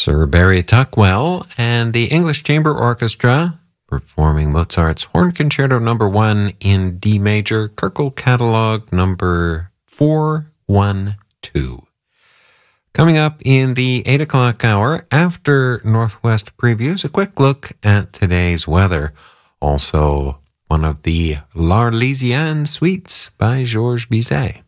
Sir Barry Tuckwell and the English Chamber Orchestra performing Mozart's Horn Concerto No. 1 in D major, Köchel Catalog number 412. Coming up in the 8 o'clock hour, after Northwest Previews, a quick look at today's weather. Also, one of the L'Arlésienne suites by Georges Bizet.